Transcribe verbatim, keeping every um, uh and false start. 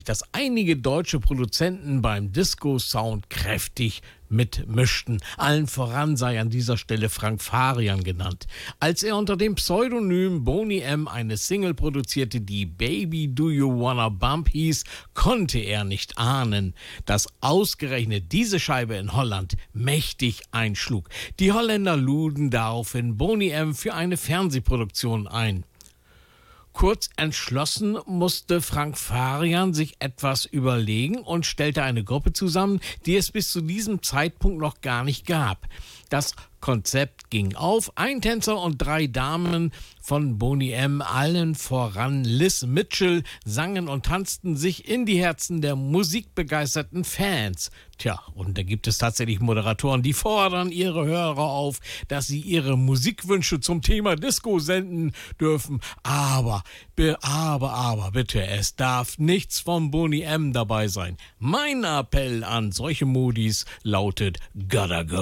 dass einige deutsche Produzenten beim Disco-Sound kräftig mitmischten. Allen voran sei an dieser Stelle Frank Farian genannt. Als er unter dem Pseudonym Boney M. eine Single produzierte, die Baby Do You Wanna Bump hieß, konnte er nicht ahnen, dass ausgerechnet diese Scheibe in Holland mächtig einschlug. Die Holländer luden daraufhin Boney M. für eine Fernsehproduktion ein. Kurz entschlossen musste Frank Farian sich etwas überlegen und stellte eine Gruppe zusammen, die es bis zu diesem Zeitpunkt noch gar nicht gab. Das Konzept ging auf. Ein Tänzer und drei Damen von Boney M., allen voran Liz Mitchell, sangen und tanzten sich in die Herzen der musikbegeisterten Fans. Tja, und da gibt es tatsächlich Moderatoren, die fordern ihre Hörer auf, dass sie ihre Musikwünsche zum Thema Disco senden dürfen. Aber, aber, aber, bitte, es darf nichts von Boney M. dabei sein. Mein Appell an solche Modis lautet Gotta Go.